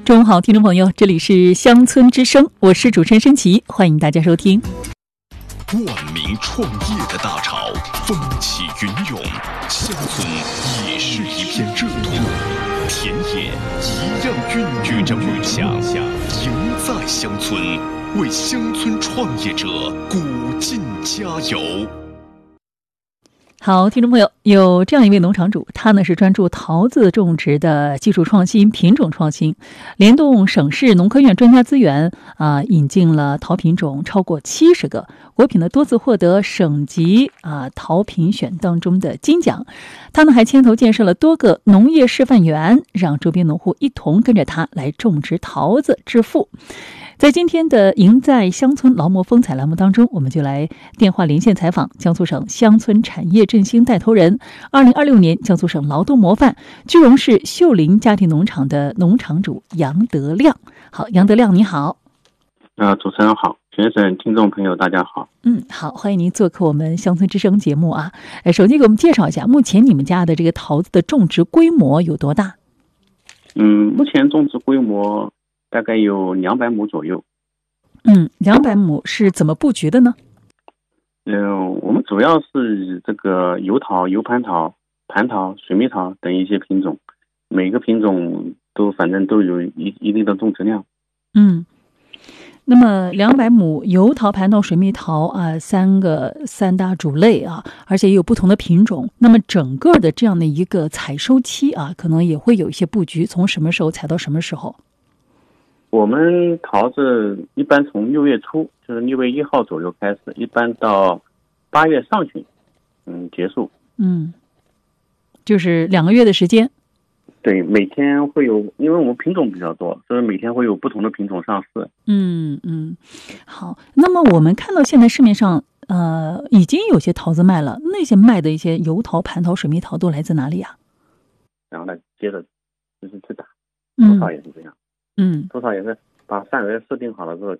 中午好，听众朋友，这里是乡村之声，我是主持人申奇，欢迎大家收听。 万民创业的大潮风起云涌，乡村也是一片热土，田野一样孕育着梦想，赢在乡村，为乡村创业者鼓劲加油。 好，听众朋友，有这样一位农场主，他呢是专注桃子种植的技术创新、品种创新，联动省市农科院专家资源引进了桃品种超过70个，果品呢多次获得省级桃品选当中的金奖。他呢还牵头建设了多个农业示范园，让周边农户一同跟着他来种植桃子致富。在今天的赢在乡村劳模风采栏目当中，我们就来电话连线采访江苏省乡村产业振兴带头人，2026年江苏省劳动模范，句容市秀林家庭农场的农场主杨德亮。好，杨德亮你好。 主持人好，全省听众朋友大家好。 好，欢迎您做客我们乡村之声节目啊。首先给我们介绍一下，目前你们家的这个桃子的种植规模有多大？ 目前种植规模大概有200亩左右。 200亩是怎么布局的呢？ 我们主要是以这个油桃、油盘桃、蟠桃、水蜜桃等一些品种，每个品种反正都有一定的种植量。 那么200亩油桃、蟠桃、水蜜桃三大主类而且也有不同的品种。那么整个的这样的一个采收期可能也会有一些布局，从什么时候采到什么时候？ 我们桃子一般从6月初，就是6月1号左右开始，一般到8月上旬，结束。 就是2个月的时间。 对，每天会有，因为我们品种比较多，所以每天会有不同的品种上市。 好，那么我们看到现在市面上已经有些桃子卖了，那些卖的一些油桃、蟠桃、水蜜桃都来自哪里呀？ 然后呢，接着就是去打，多少也是这样。多少也是把范围设定好了之后，